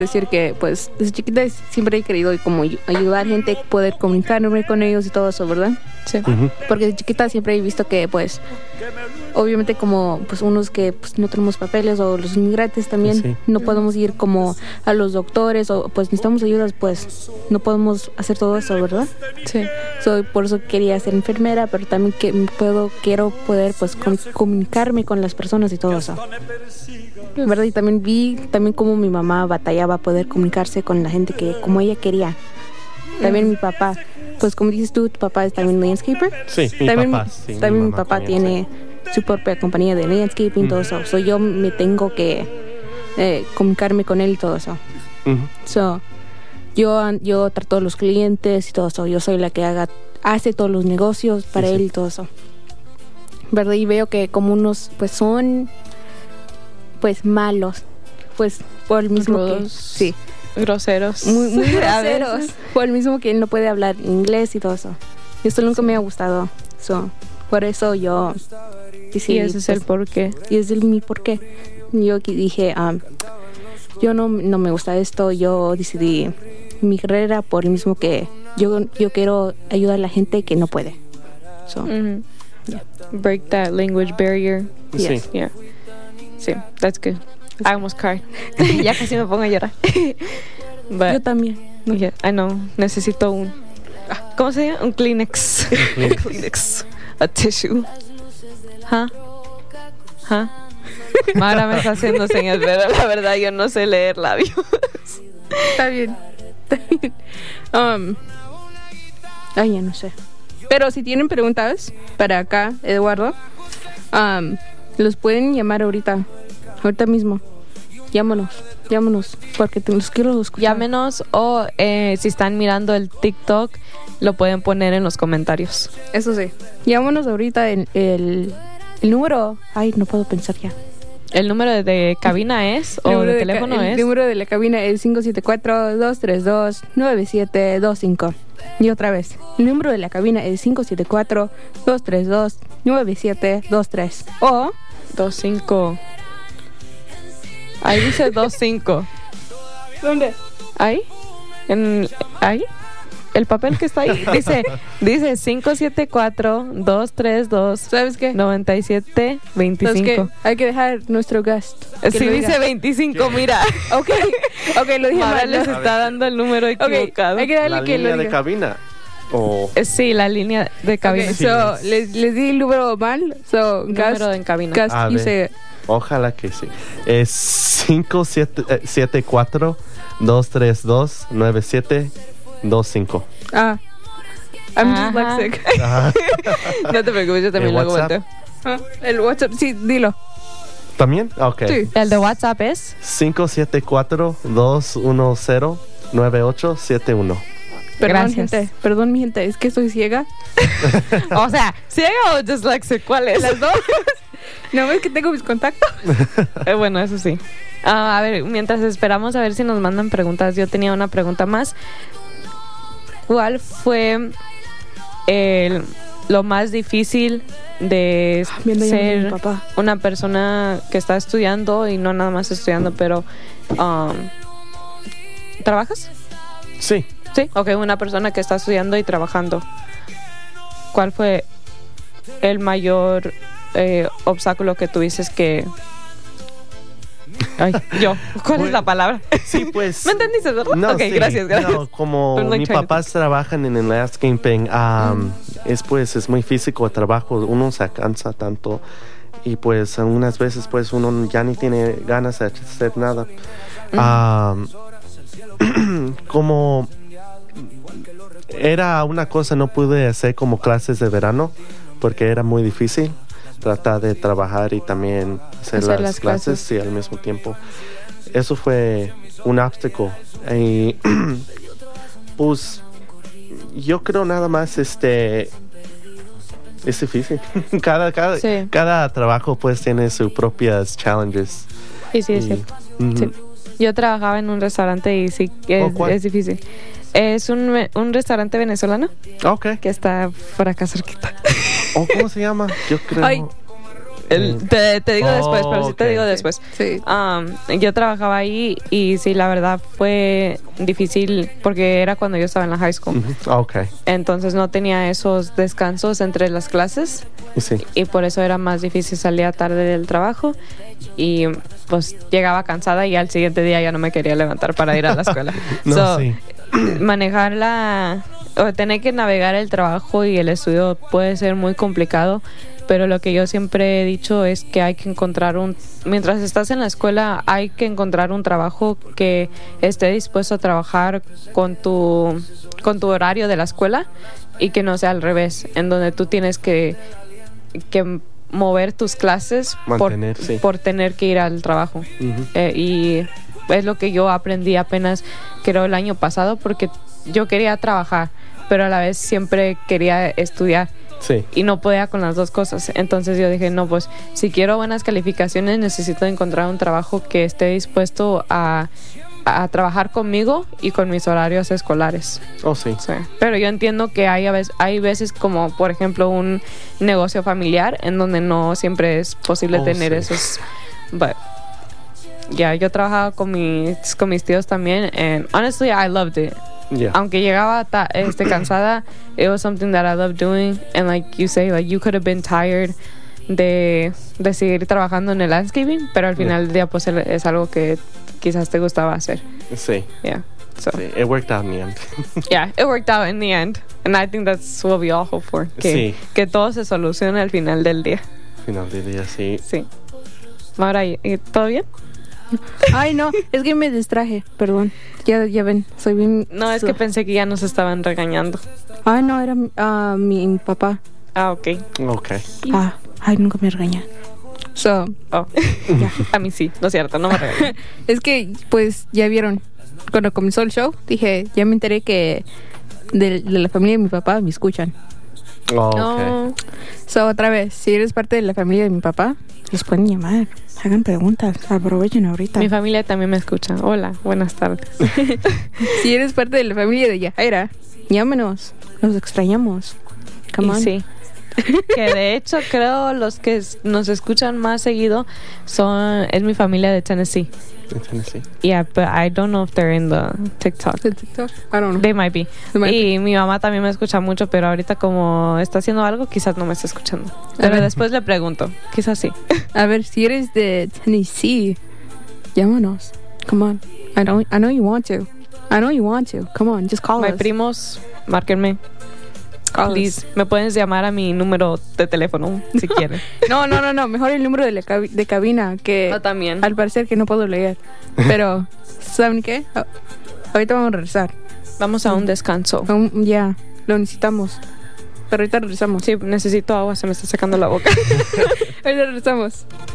decir que pues desde chiquita siempre he querido como ayudar a gente, poder comunicarme con ellos y todo eso, ¿verdad? Sí. Porque desde chiquita siempre he visto que pues obviamente como pues unos que pues no tenemos papeles o los inmigrantes también no podemos ir como a los doctores o pues necesitamos ayudas, pues no podemos hacer todo eso, ¿verdad? Sí. Por eso quería ser enfermera, pero también quiero poder pues comunicarme con las personas y todo eso, ¿verdad? Y también vi cómo mi mamá batallaba a poder comunicarse con la gente que como ella quería. También mi papá, pues como dices tú, tu papá es también landscaper. Sí, también mi papá tiene su propia compañía de landscaping, todo eso. So yo me tengo que comunicarme con él y todo eso. So yo trato a los clientes y todo eso. Yo soy la que hace todos los negocios para él y todo eso, ¿verdad? Y veo que como unos pues son pues malos, pues por el mismo rudos, que groseros, muy groseros, por el mismo que él no puede hablar inglés y todo eso. Y esto nunca me ha gustado. Por eso yo decidí, y ese es el porqué. Y ese es mi porqué. Yo dije, yo no me gusta esto. Yo decidí mi carrera por el mismo que yo quiero ayudar a la gente que no puede. Break that language barrier. Yes. Yeah. Sí, that's good. I almost cried. Ya casi me pongo a llorar. But, yo también. Yeah, I know. Necesito un... ¿Cómo se llama? Un Kleenex. Un Kleenex. A tissue. Mara me está haciendo señas, pero la verdad yo no sé leer labios. Está bien. Ya no sé. Pero si tienen preguntas para acá, Eduardo, los pueden llamar ahorita mismo. Llámanos, porque los quiero escuchar. Llámenos o si están mirando el TikTok, lo pueden poner en los comentarios. Eso sí. Llámanos ahorita en el número. Ay, no puedo pensar ya. ¿El número de cabina es? ¿O de teléfono es? El número de la cabina es 574-232-9725. Y otra vez, el número de la cabina es 574-232-9723. O 25. Ahí dice 25. ¿Dónde? ¿Ahí? ¿Ahí? El papel que está ahí dice 574-232. ¿Sabes qué? 9725. ¿Sabes qué? Hay que dejar nuestro guest. Sí dice 25, mira. Ok, lo dije Mara mal. les está dando el número equivocado. Hay que darle la que línea lo de diga. cabina. Sí, la línea de cabina. Okay, les di el número mal. Número en cabina. Gast, you say it. Ojalá que sí. Es 574-232-9725. I'm dyslexic. No te preocupes, yo también lo volteo. El WhatsApp, sí, dilo. ¿También? Ok. Sí. El de WhatsApp es 574-210-9871. Perdón, mi gente, es que soy ciega. O sea, ¿ciega o dyslexic? ¿Cuál es? Las dos. No ves que tengo mis contactos. Bueno, eso sí. A ver, mientras esperamos a ver si nos mandan preguntas, yo tenía una pregunta más. ¿Cuál fue lo más difícil de ser una persona que está estudiando y no nada más estudiando, pero ¿trabajas? Sí. Sí, ok, una persona que está estudiando y trabajando. ¿Cuál fue el mayor obstáculo que tuviste que... ¿Cuál es la palabra? Sí, pues... ¿Me entendiste, verdad? No, ok, sí, gracias. No, como mis papás trabajan en el landscaping, es muy físico el trabajo, uno se cansa tanto y pues algunas veces pues uno ya ni tiene ganas de hacer nada. Como era una cosa, no pude hacer como clases de verano porque era muy difícil tratar de trabajar y también hacer las clases sí, al mismo tiempo. Eso fue un obstáculo y pues yo creo nada más es difícil. Cada trabajo pues tiene sus propias challenges. Sí, es cierto. Sí. Yo trabajaba en un restaurante y sí es difícil. Es un restaurante venezolano. Okay. Que está por acá cerquita. ¿Cómo se llama? Yo creo... Te digo después, pero sí te digo después. Sí. Yo trabajaba ahí y sí, la verdad fue difícil porque era cuando yo estaba en la high school. Okay. Entonces no tenía esos descansos entre las clases. Sí. Y por eso era más difícil, salía tarde del trabajo y pues llegaba cansada y al siguiente día ya no me quería levantar para ir a la escuela. Manejarla o tener que navegar el trabajo y el estudio puede ser muy complicado, pero lo que yo siempre he dicho es que hay que encontrar mientras estás en la escuela, hay que encontrar un trabajo que esté dispuesto a trabajar con tu horario de la escuela y que no sea al revés, en donde tú tienes que mover tus clases por tener que ir al trabajo. Y es lo que yo aprendí apenas, creo, el año pasado, porque yo quería trabajar, pero a la vez siempre quería estudiar. Sí. Y no podía con las dos cosas. Entonces yo dije, no, pues si quiero buenas calificaciones necesito encontrar un trabajo que esté dispuesto a trabajar conmigo y con mis horarios escolares. Sí. Pero yo entiendo que hay veces como, por ejemplo, un negocio familiar en donde no siempre es posible tener esos... But, yo trabajaba con mis tíos también, and honestly, I loved it. Yeah. Aunque llegaba cansada, it was something that I loved doing, and like you say, like you could have been tired de seguir trabajando en el landscaping, pero al final del día pues es algo que quizás te gustaba hacer. Sí. Yeah. So. Sí, it worked out in the end. Yeah, it worked out in the end, and I think that's what we all hope for. Que todo se solucione al final del día. Final del día, sí. Sí. Maura, ¿todo bien? Ay, no, es que me distraje, perdón. Ya ven, soy bien... No, es que pensé que ya nos estaban regañando. Ay, no, era mi papá. Ok. Ay, nunca me regañan. Ya. A mí sí, no es cierto, no me regañan. Es que, pues, ya vieron, cuando comenzó el show, dije, ya me enteré que de la familia de mi papá me escuchan. Otra vez, si eres parte de la familia de mi papá, les pueden llamar, hagan preguntas, aprovechen ahorita. Mi familia también me escucha. Hola, buenas tardes. Si eres parte de la familia de Yajaira, llámenos, los extrañamos. Come on. Sí. Que de hecho creo los que nos escuchan más seguido es mi familia de Tennessee. Yeah, but I don't know if they're in the TikTok. I don't know. They might be. Y mi mamá también me escucha mucho, pero ahorita como está haciendo algo, quizás no me está escuchando. Pero después le pregunto, quizás sí. A ver, si eres de Tennessee, llámanos. Come on. I know you want to. Come on, just call us. My primos, márquenme. Please, me puedes llamar a mi número de teléfono si quieren. No, mejor el número de cabina, que también. Al parecer que no puedo leer. Pero, ¿saben qué? Ahorita vamos a regresar. Vamos a un descanso. Ya, lo necesitamos. Pero ahorita regresamos. Sí, necesito agua, se me está secando la boca. Ahorita regresamos.